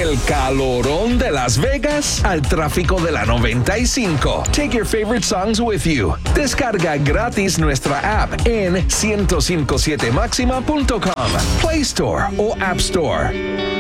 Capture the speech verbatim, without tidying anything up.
Del calorón de Las Vegas al tráfico de la noventa y cinco. Take your favorite songs with you. Descarga gratis nuestra app en ciento cincuenta y siete máxima punto com, Play Store o App Store.